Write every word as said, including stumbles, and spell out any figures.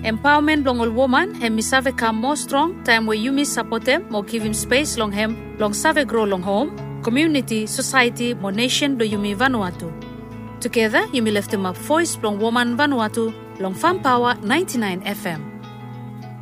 Empowerment long all woman hem misave come more strong time where you miss support them more give him space long hem long save grow long home community society more nation do yumi Vanuatu. Together you may lift them up voice long woman Vanuatu long Farm Power ninety-nine F M.